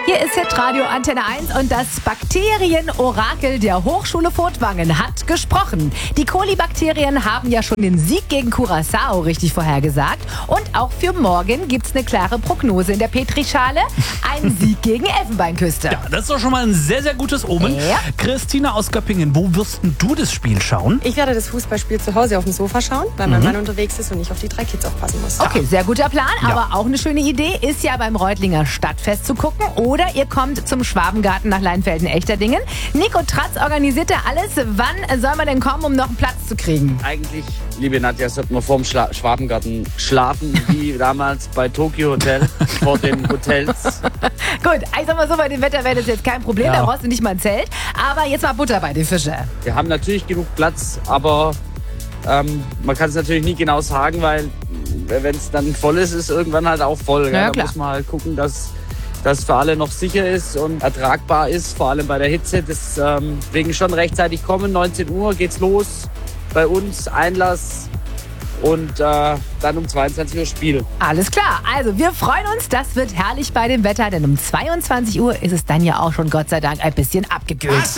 Hier ist Hitradio Antenne 1 und das Bakterienorakel der Hochschule Furtwangen hat gesprochen. Die Kolibakterien haben ja schon den Sieg gegen Curaçao richtig vorhergesagt. Und auch für morgen gibt's eine klare Prognose in der Petrischale. Ein Sieg gegen Elfenbeinküste. Ja, das ist doch schon mal ein sehr, sehr gutes Omen. Ja. Christina aus Göppingen, wo wirst denn du das Spiel schauen? Ich werde das Fußballspiel zu Hause auf dem Sofa schauen, weil mein Mann unterwegs ist und ich auf die 3 Kids aufpassen muss. Okay, sehr guter Plan, aber auch eine schöne Idee ist ja beim Reutlinger Stadtfest zu gucken. Oder ihr kommt zum Schwabengarten nach Leinfelden-Echterdingen. Nico Tratz organisiert da alles. Wann soll man denn kommen, um noch einen Platz zu kriegen? Eigentlich, liebe Nadja, sollte man vorm Schwabengarten schlafen, wie damals bei Tokyo Hotel, vor den Hotels. Gut, ich sag mal so, bei dem Wetter wäre das jetzt kein Problem, Ja. da brauchst du nicht mal ein Zelt. Aber jetzt mal Butter bei den Fischen. Wir haben natürlich genug Platz, aber man kann es natürlich nie genau sagen, weil wenn es dann voll ist, ist irgendwann halt auch voll. Ja, Da klar. muss man halt gucken, dass das für alle noch sicher ist und ertragbar ist, vor allem bei der Hitze. Deswegen schon rechtzeitig kommen, 19 Uhr geht's los bei uns, Einlass und dann um 22 Uhr Spiel. Alles klar, also wir freuen uns, das wird herrlich bei dem Wetter, denn um 22 Uhr ist es dann ja auch schon Gott sei Dank ein bisschen abgekühlt.